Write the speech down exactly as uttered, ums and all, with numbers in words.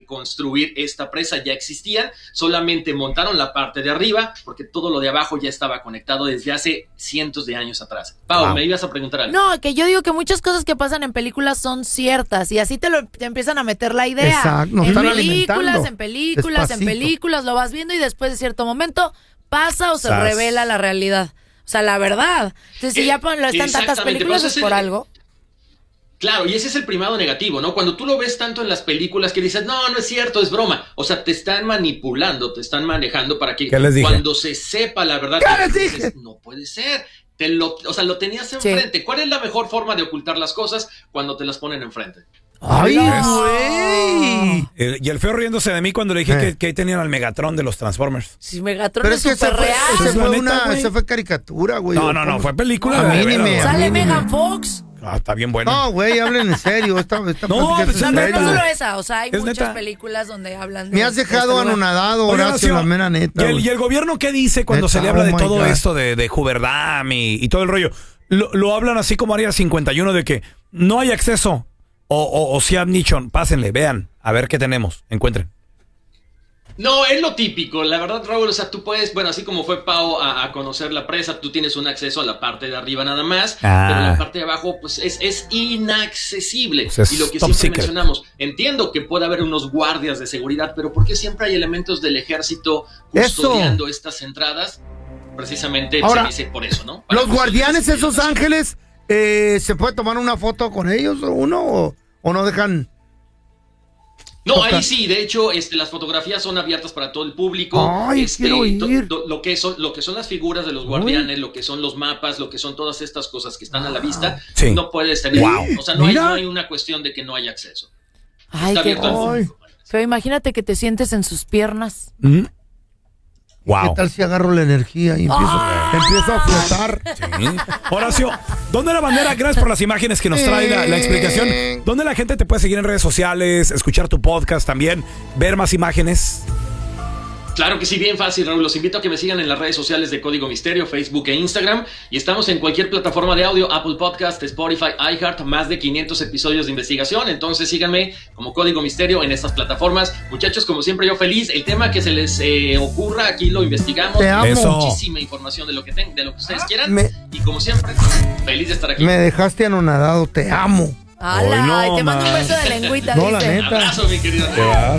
construir esta presa, ya existían, solamente montaron la parte de arriba, porque todo lo de abajo ya estaba conectado desde hace cientos de años atrás. Pau, wow. ¿Me ibas a preguntar algo? No, que yo digo que muchas cosas que pasan en películas son ciertas, y así te, lo, te empiezan a meter la idea. Exacto, nos en están películas, alimentando. en películas, Despacito. en películas, lo vas viendo y después de cierto momento pasa o se Sas. revela la realidad. O sea, la verdad. Entonces, si Eh, ya lo están tantas películas, es por algo. Claro, y ese es el primado negativo, ¿no? Cuando tú lo ves tanto en las películas que dices, no, no es cierto, es broma. O sea, te están manipulando, te están manejando para que ¿Qué les dije? cuando se sepa la verdad, ¿Qué les dices, dije? no puede ser. Te lo, o sea, lo tenías enfrente. Sí. ¿Cuál es la mejor forma de ocultar las cosas cuando te las ponen enfrente? ¡Ay, no. güey! El- y el feo riéndose de mí cuando le dije Eh. que, que ahí tenían al Megatron de los Transformers. Si Megatron Pero es es que esa súper fue, real. esa Es la fue neta, una, güey. esa fue caricatura, güey. No, no, no, ¿Cómo? fue película. A de mí ni veras, me- güey. a Sale mí ni Megan me- Fox. Ah, está bien buena. No, güey, hablen en serio. Esta, esta No, plática pues, es No, en pero no serio. solo esa, o sea, hay Es muchas neta. películas donde hablan de... Me has de dejado este lugar. anonadado, Oye, Horacio, Horacio, la mera neta. ¿Y el, güey. y el gobierno qué dice cuando Neta, se le habla oh de my todo God. esto de, de Huberdam y, y todo el rollo? Lo, lo hablan así como Área cincuenta y uno de que no hay acceso. O, o, o si han dicho, pásenle, vean, a ver qué tenemos, encuentren. No, es lo típico, la verdad, Raúl, o sea, tú puedes, bueno, así como fue Pau a, a conocer la presa, tú tienes un acceso a la parte de arriba nada más, Ah. pero la parte de abajo, pues, es, es inaccesible. Pues es y lo que top siempre secret. mencionamos, entiendo que puede haber unos guardias de seguridad, pero ¿por qué siempre hay elementos del ejército custodiando Eso. estas entradas? Precisamente Ahora, se dice por eso, ¿no? Para Los custodiar guardianes, la esos seguridad. ángeles, eh, ¿se puede tomar una foto con ellos o uno o, o no dejan? No, Toca. ahí sí, de hecho, este, las fotografías son abiertas para todo el público. Ay, este, quiero ir. to- to- lo, que son, lo que son las figuras de los guardianes, lo que son los mapas, lo que son todas estas cosas que están a la vista, Sí. no puedes tener. Wow. O sea, no hay, Mira. no hay una cuestión de que no haya acceso. Ay, Está qué... abierto al Ay. público. Pero imagínate que te sientes en sus piernas. ¿Mm? ¿Qué Wow. tal si agarro la energía y empiezo, Ah. empiezo a flotar? Sí. Horacio, ¿dónde la bandera? Gracias por las imágenes que nos trae la, la explicación. ¿Dónde la gente te puede seguir en redes sociales, escuchar tu podcast también, ver más imágenes? Claro que sí, bien fácil, Raúl. Los invito a que me sigan en las redes sociales de Código Misterio, Facebook e Instagram. Y estamos en cualquier plataforma de audio, Apple Podcast, Spotify, iHeart, más de quinientos episodios de investigación. Entonces síganme como Código Misterio en estas plataformas. Muchachos, como siempre, yo feliz. El tema que se les eh, ocurra, aquí lo investigamos. Te amo. Eso. Muchísima información de lo que, ten, de lo que ustedes quieran. Me- Y como siempre, feliz de estar aquí. Me dejaste anonadado, te amo. ¡Hala! Ay, no, y te mando un man. beso de lengüita, No, la dice. neta. Abrazo, mi querido. Te vas.